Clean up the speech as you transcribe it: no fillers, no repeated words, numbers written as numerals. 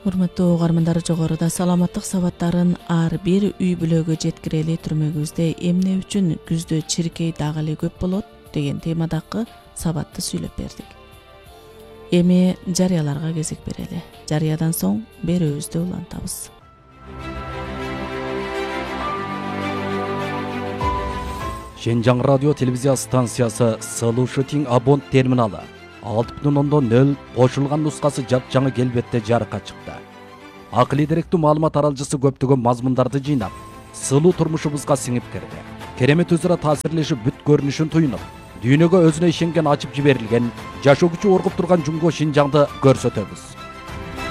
Урматтуу угармандар, жогоруда саламаттык сабаттарын ар бир үй бүлөгө жеткирели түрмөгүбүздө эмне үчүн күздө чиркей дагы эле көп болот деген темадагы сабатты сүйлөп бердик. Эми жарыяларга кезек берели. Жарыядан соң берүүбүздү улантабыз. Шенжаң радио телевизия станциясы Solution Abont терминалы 6.0 кошулган нускасы жапжаңы келбетте жарыкка чыкты. Акылый деректүү маалымат аралжысы көптөгөн мазмундарды жыйнап, сылуу турмушубузга сиңип кирди. Керемет өзара таасирлешип бүт көрүнүшүн туюнуп, дүйнөгө өзүнө ишенген ачып жиберилген, жашоо күчү оргуп турган Жумго Шинжаңды көрсөтөбүз.